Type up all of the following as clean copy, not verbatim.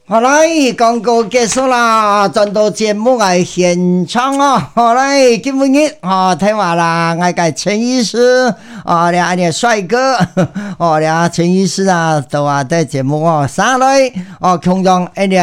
好来，广告结束啦，转到节目嘅现场啊！好来，今日听话啦，我嘅陈医师俩呢帅哥俩陈医师啊，都在节目上来共用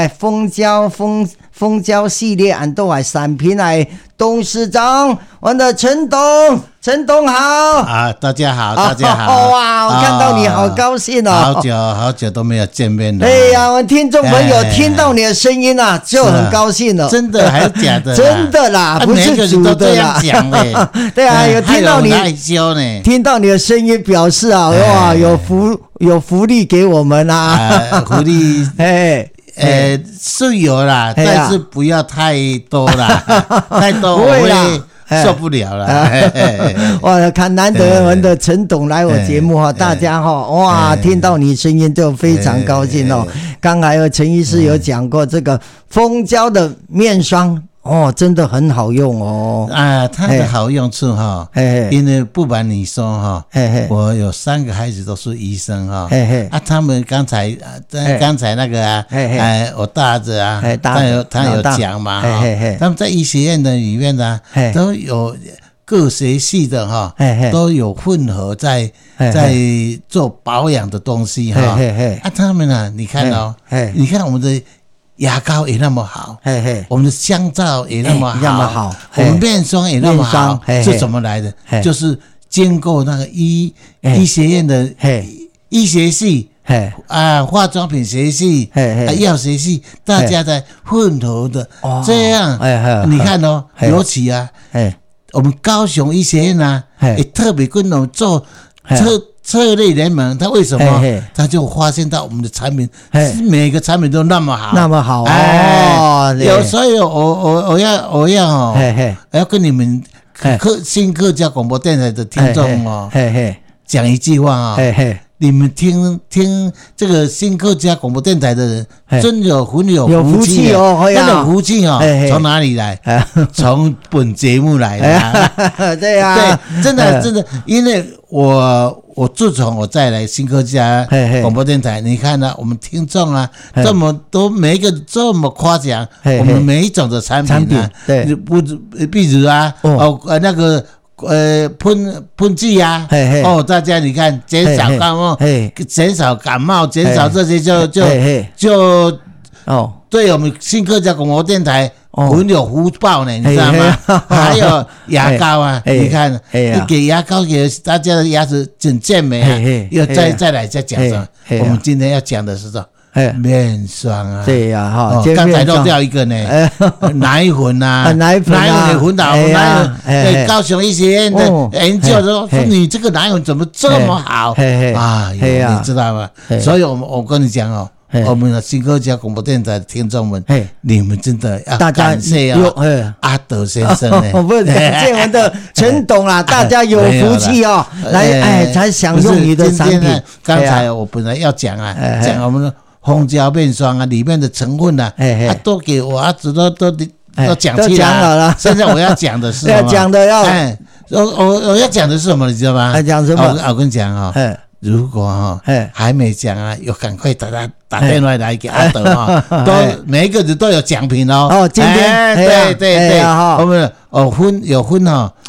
蜂胶系列很多产品来董事长，我的陈董好啊！大家好，大家好！ 哇，我看到你好高兴哦！ 好久都没有见面了。 哎呀，我听众朋友听到你的声音啊，就很高兴了。 真的还是假的？ 真的啦，不是煮的啦。对啊，有听到你害羞呢， 听到你的声音，表示啊，哇，有福利给我们啊， 福利是有啦，但是不要太多啦，太多我会受不了了。 哇，看难得我们的陈董来我节目大家哇，听到你声音就非常高兴哦。刚才陈医师有讲过这个蜂胶的面霜。真的很好用哦！ 它的好用处因为不瞒你说我有3个孩子都是医生他们刚才那个我大儿子他有讲嘛他们在医学院的里面都有各学系的都有混合在做保养的东西他们你看你看我们的牙膏也那么好，我们的香皂也那么好，我们面霜也那么好，是怎么来的？就是经过那个医学院的医学系化妆品学系药学系，大家在混合的，这样你看尤其我们高雄医学院也特别跟我们做策略联盟，他为什么？他就发现到我们的产品每个产品都那么好， 那么好所以我要跟你们新客家广播电台的听众讲一句话你们听这个新客家广播电台的人真有很有福气真的福气从哪里来？从本节目来的。 对啊， 对，真的，因为我自从我再来新客家广播电台，你看我们听众这么多，每一个这么夸奖我们每一种的产品对，比如那个喷剂大家你看减少感冒，减少这些就对我们新客家广播电台很有福报呢，你知道吗？还有牙膏你看给牙膏给大家的牙齿很健美又再来再讲什么？我们今天要讲的是面霜对呀刚才漏掉一个呢，奶粉奶粉也混到高雄医学院的研究说你这个奶粉怎么这么好你知道吗？所以我跟你讲我们的新客家广播电台的听众们，你们真的要感谢阿德先生不是感谢我们的陈董啦，大家有福气来才享用你的产品。 刚才我本来要讲讲我们的蜂胶面霜里面的成分都给我儿子都讲起来了。现在我要讲的是什么？我要讲的是什么？你知道吗？ 讲什么？ 我跟你讲如果还没讲有赶快打电话来给阿德都每一个人都有奖品今天对我们有分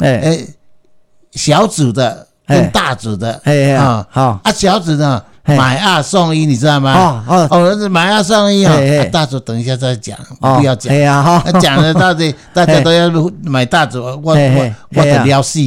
小组的跟大组的小组呢买2送1，你知道吗？买2送1大组等一下再讲，不要讲。讲了到底大家都要买大组，我得了死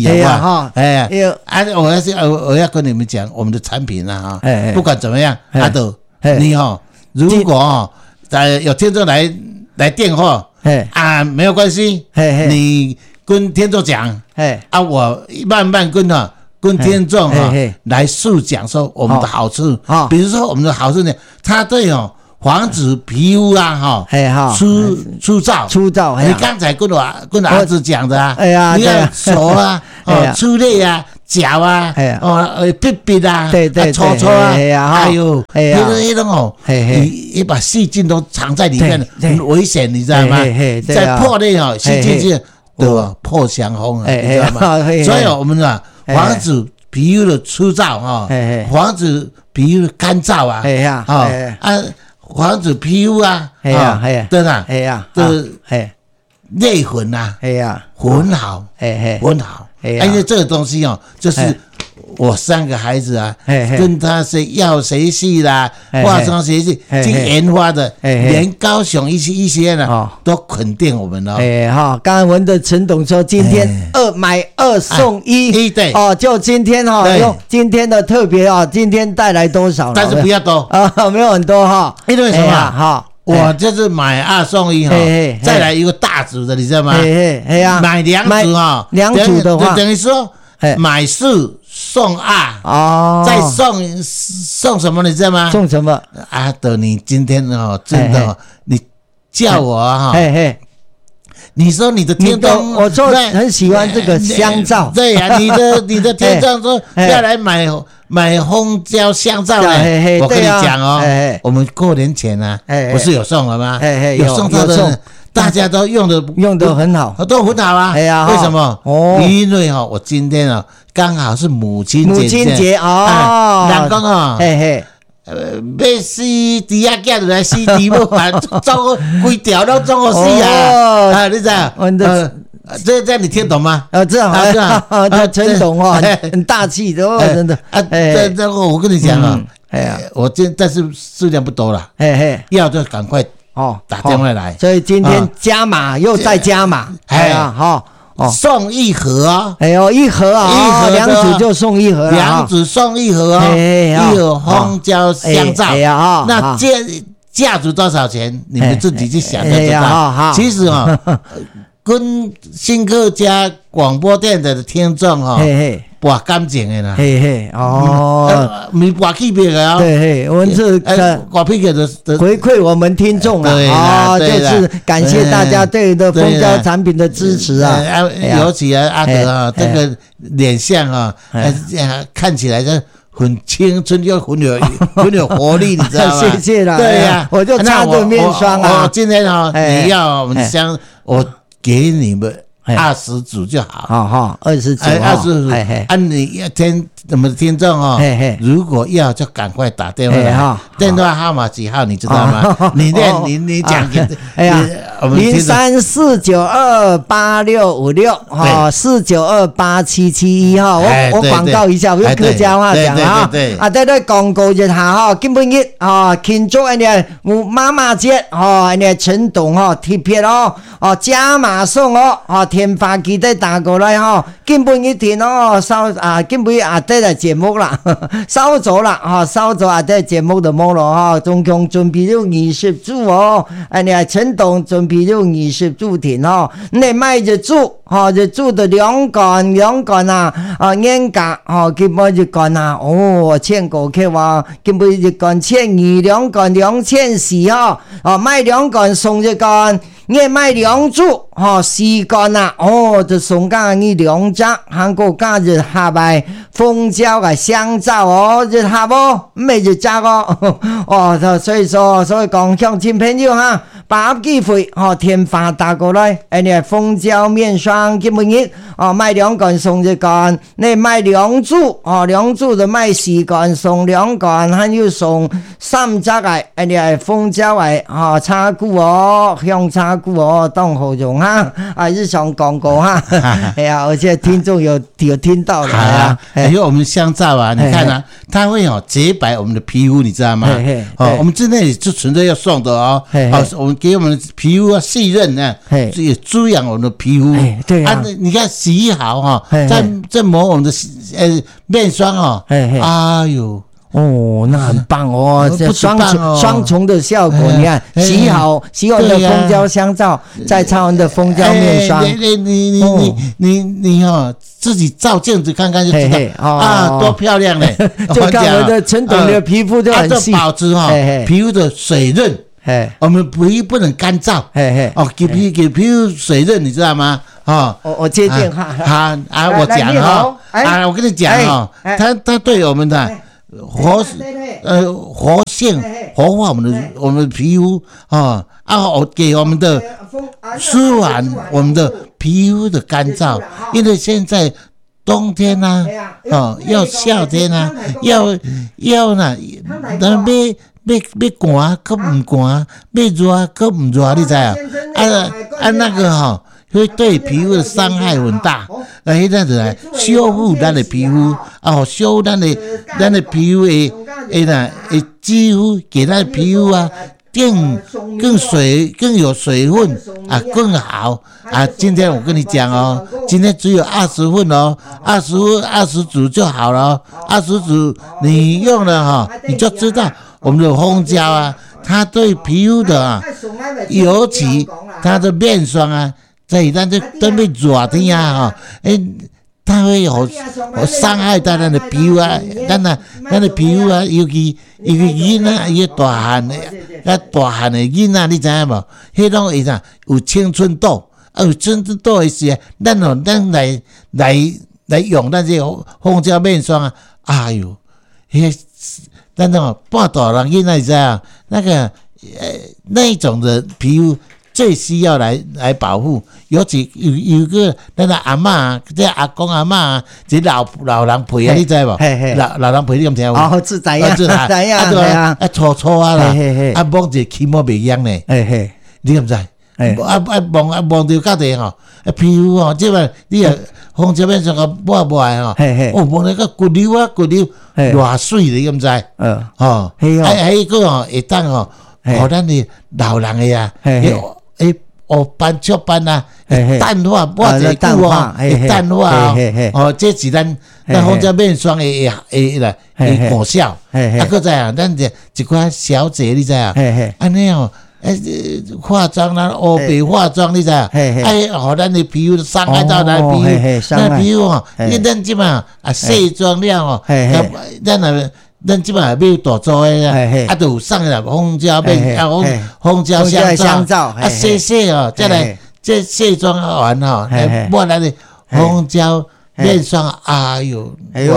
我要跟你们讲我们的产品不管怎么样，阿德你如果有听众来电话没有关系，你跟听众讲我慢慢跟听众来诉讲说我们的好处，比如说我们的好处呢，它对防止皮肤粗糙。你刚才跟我儿子讲的你看手出泪脚屁屁搓还有那种你把细菌都藏在里面很危险，你知道吗？在破裂细菌就破伤风你知道吗？所以我们防止皮肤的粗糙防止皮肤的干燥防止皮肤啊， 哎呀，哎呀， 对啦， 哎呀， 哎，内粉啊， 哎呀， 混好，混好，因为这个东西哦，就是我3个孩子啊，跟他药学系啦、化妆学系去研发的，连高雄医学院啊都肯定我们了。 刚才闻的陈董说，今天买2送1， 对， 就今天用今天的特别今天带来多少？ 但是不要多没有很多因为什么？我就是买2送1再来一个大组的，你知道吗？买2组 2组的话， 等于说买4送2再送什么？你知道吗？ 送什么？ 阿德，你今天真的你叫我你说你的听众， 我说很喜欢这个香皂。 对呀，你的听众说要来买蜂胶香皂呢。我跟你讲我们过年前不是有送了吗？有送到的，大家都用的很好， 都很好啊。为什么？因为我今天刚好是母亲节人讲要死猪仔囝就来死猪母，做规条都做好死你知道？这你听懂吗？ 这好，陈董很大气的真的。 这我跟你讲我但是数量不多了，要就赶快打电话来。 所以今天加码又再加码， 送1盒 1盒2组就送1盒了 ，2组送1盒1盒蜂胶香皂。那价值多少钱？你们自己去想就知道。其实跟新客家广播电的听众博感情的啦，没博气别的对，我们是博气别的回馈我们听众就是感谢大家对的蜂胶产品的支持尤其阿德这个脸相看起来就很青春又很有活力，你知道吗？ 谢谢啦， 对呀， 我就擦着面霜我今天你要我们我给你们20组就好 ，20组你我们的听众如果要就赶快打电话来，电话号码几号你知道吗？你讲给 0349286564928771我广告一下，我用客家话讲在广告一下今本日庆祝有妈妈节陈董特别加码送天发机再打过来今本日天今本日的节目啦，稍早啦稍早的节目就冇咯总共准備了20組陳董準備了20組田你買日組日組的兩杆煙格基本日杆千個客話基本日杆1200兩杆2400買兩杆送一杆你買2組4杆就送給你2隻韓國假日下擺蜂膠嘅香皂日下唔係日隻所以講向親朋友把握機會天發打過來蜂膠面霜基本日買2杆送一杆你買2組就買4杆送2杆還有送3隻嘅蜂膠嘅擦菇香擦菇當好用日常廣告而且聽眾有聽到了因為我們香皂你看它會潔白我們的皮膚你知道嗎？我們這裡就純粹要送的我們給我們的皮膚細潤也滋養我們的皮膚對你看洗好再抹我們的面霜哎呦那很棒这雙重的效果你看洗好的蜂膠香皂再擦完的蜂膠面霜你自己照鏡子看看就知道多漂亮嘞就看我的陳董的皮膚就很細保持皮膚的水潤我們皮膚不能乾燥給皮膚水潤你知道嗎我接電話我講我跟你講他對我們的活性活化我們的皮膚給我們的舒緩我們的皮膚的乾燥因為現在冬天要夏天要要寒可唔寒，要热可唔热，你知啊？那个吼，会对皮肤的伤害很大。迄阵子来修复咱的皮肤，修复咱的皮肤的肌肤，给咱的皮肤啊。更有水分更好今天我跟你讲哦，今天只有20份哦，20组就好了，20组你用了你就知道我们的蜂胶它对皮肤的尤其它的面霜在咱这特别热天它会有伤害到咱的皮肤咱的皮肤尤其囡仔伊大汉的囡仔，你知影无？迄种会啥有青春痘，有青春痘的时，咱来用咱这蜂胶面霜哎呦，咱半大人囡仔知啊，那一种的皮肤。最需要来保护，尤其有个咱的阿嬷，这阿公阿嬷，这老人陪你知无？老人陪你咁听有？ 知影， 搓搓啦，摸一起毛袂痒呢。你敢知？摸到到底皮肤即摆你蜂胶面霜抹摸来个骨溜偌水你敢知？还个会当互咱的老人的斑雀斑淡化，抹一久会淡化这是咱蜂胶面霜的果效。搁再咱一款小姐，你知啊？安尼化妆啦，乌白化妆，你知啊？互咱的皮肤伤害到咱的皮肤，咱皮肤咱即马卸妆了咱即摆要大做的就有送啦蜂胶面蜂胶香皂洗再来这卸妆完来抹咱的蜂胶面霜，哎呦，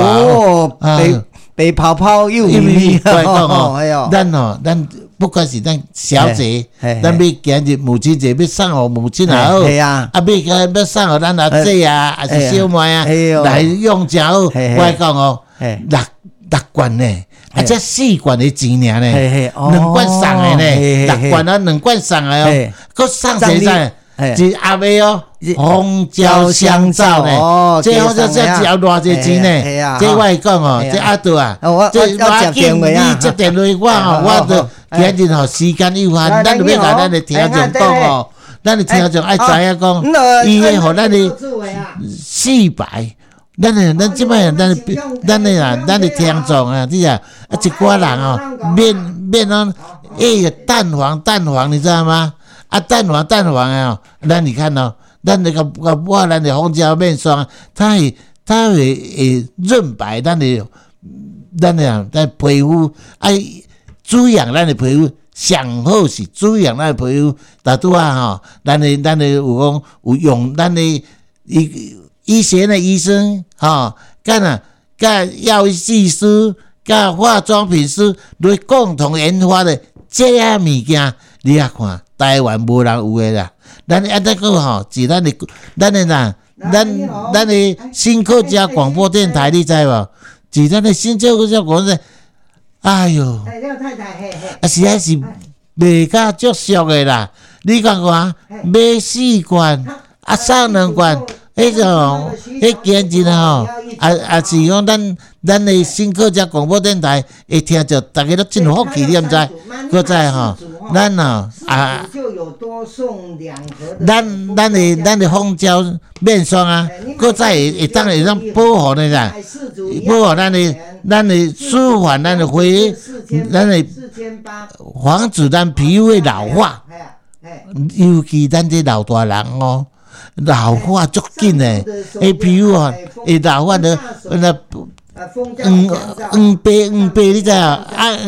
白泡泡又密， 咱不管是咱小姐，咱要今日母亲节要送互母亲也好，要送互咱阿姐还是小妹来用真好，我讲6罐呢，这4罐的钱尔呢，2罐送的呢，6罐2罐送的搁送谁在？是阿妹蜂胶香皂呢，这蜂胶香皂要偌济钱呢？这我会讲这阿杜这我建议你接电话我就今日时间有限，咱就要甲咱的听众讲咱的听众爱知影讲，伊会互咱的400。咱即摆咱的听众你啊一寡人面蛋黄你知道吗？蛋黄咱你看咱那个抹咱的蜂胶面霜，它会润白咱的皮肤，滋养咱的皮肤，上好是滋养咱的皮肤。大拄咱的有讲有用咱的医学的医生甲药剂师甲化妆品师来共同研发的这样物件，你看台湾无人有的啦。咱那个是咱的新客家广播电台，你知无？是咱的新客家广播电台。哎呦，实在是卖甲足俗的啦！你看看，买4罐送2罐。简直是讲咱的新客家广播电台会听着，大家都真福气，你毋知？搁再咱咱的蜂胶面霜搁再会当保护你啦，保护咱的舒缓咱的防止咱皮肤的老化，尤其咱这老大人老化足紧的，皮肤会老化的黄白，你知啊？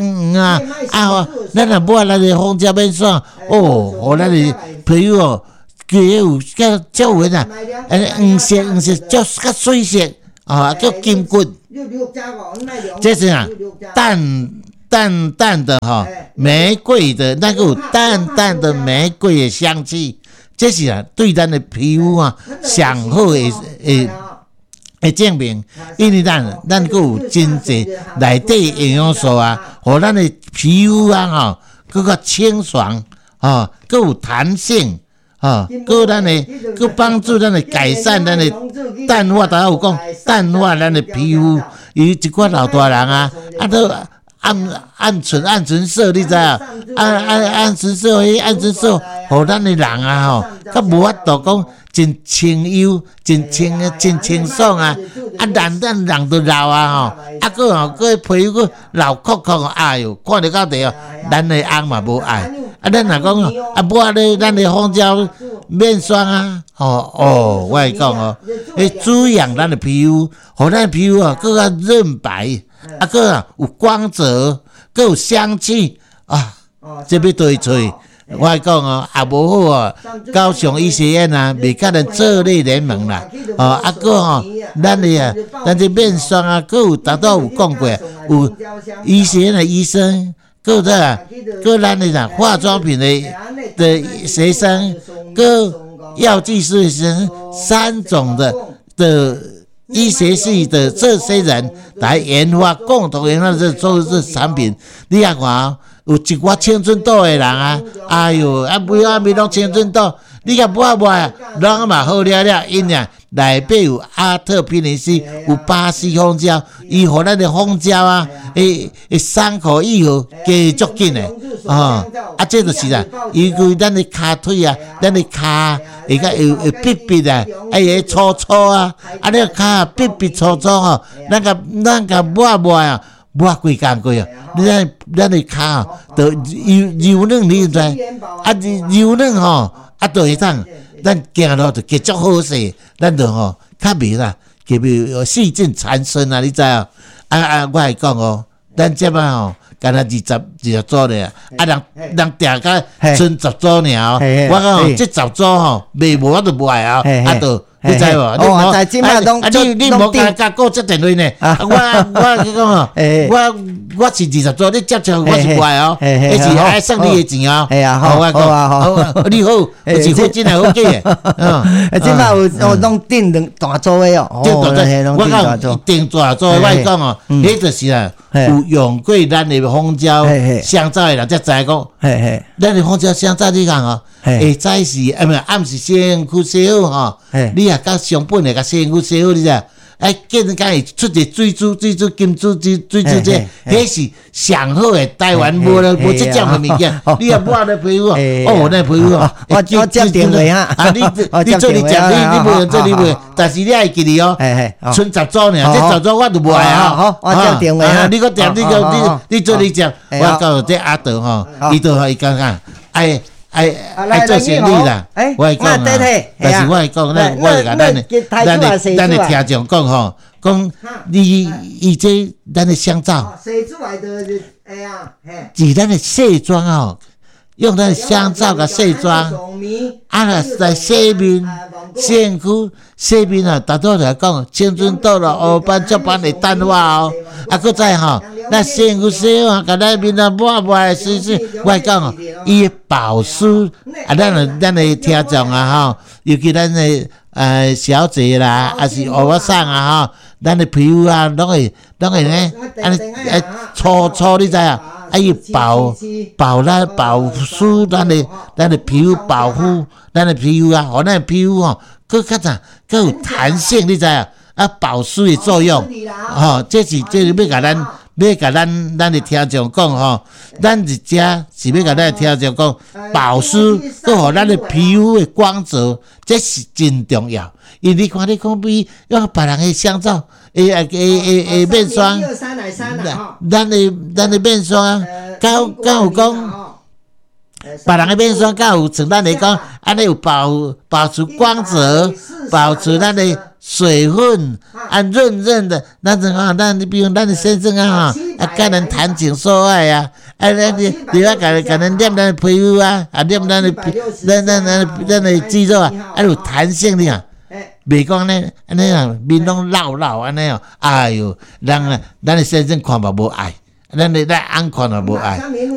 咱若抹咱的蜂胶面霜，互咱的皮肤佮有较有黄色，较水色叫金骨。这是淡的玫瑰的那个有淡的玫瑰的香气。这是对咱的皮肤上好的会证明，因为咱佫有真济内底营养素啊，互咱的皮肤啊佫较清爽佫有弹性佫咱的佫帮助咱的改善咱的淡化，大家有讲淡化咱的皮肤，伊一寡老大人都暗存色，你知啊？暗存色，暗存色，互咱的人较无法度讲真清幽、真清爽咱人都老佫皮肤佫老壳壳，哎哟，看着到底咱的翁嘛无爱。咱若讲抹咧咱的蜂胶面霜我会讲会滋养咱的皮肤，互咱的皮肤佫较润白，佫有光泽，佫有香气这要对找？我会讲也无好高雄医学院袂甲咱做类联盟啦，佫咱这面霜佫有达到有讲过，有医学院的医生。佫咱的化妆品的学生，佫药剂师的学生，3种的医学系的这些人来共同研发这产品。你看有一寡青春痘的人哎哟，每拢青春痘，你看抹拢嘛好了，因内底有阿特匹林斯，有巴西蜂胶，伊互咱的蜂胶会伤口愈合加足紧的这就是啦，因为咱的骹腿咱的骹会较会闭闭会粗粗你个骹闭闭粗粗咱甲抹几工过咱的骹就柔软，你知柔软就会当。咱行路就加足好势，咱就较袂啦，特别有细菌缠身你知我会讲咱这摆干那20组咧，人定甲剩10组尔我讲这10组卖无我就卖就你知无？ 但即摆你无甲顾接电话呢？我是20组，你接我是卖迄是爱算你的钱好我讲你好，有是好真诶好假即摆有拢订大组的我讲订大组的，我讲迄就是有用过咱的蜂胶香皂的人才知讲，咱的蜂胶香皂你讲下早是暗时先去洗好你也甲上本来甲先去洗好，你知？见甲会出一水珠金珠这，迄是上好的台湾无这种的物件。你也抹咧皮肤那皮肤我接电话你做你接你无用做你无，但是你爱记哩剩10组尔，这10组我就卖我接电话你个店你做你接，我告这阿德伊都伊讲爱做生意啦，我会讲但是我会讲我会甲咱的听众讲伊这咱的香皂， 洗出来的是咱的卸妆用咱的香皂甲卸妆，来洗面、身躯、洗面大多来讲青春痘啦、黑斑、雀斑的淡化佫再咱身躯洗甲咱面抹是，我会讲伊保湿咱的听众尤其咱的小姐啦，还是欧巴桑咱的皮肤拢会呢，粗粗你知伊保湿咱的皮肤，保护咱的皮肤互咱的皮肤佫较啥佫有弹性，你知保湿的作用这是要甲咱的听众讲咱一家是要甲咱的听众讲保湿，佫互咱的皮肤的光泽，这是真重要。因为你看比用别人的香皂面霜，咱的面霜敢有讲别人的面霜敢有像咱来讲安尼有保持光泽，保持咱的水分润润的，咱比如咱的先生甲人谈情说爱你要甲人捏咱的皮肤捏咱的肌肉有弹性的袂讲安尼面拢老安尼哎哟，咱的先生看嘛无爱，咱翁看嘛无爱。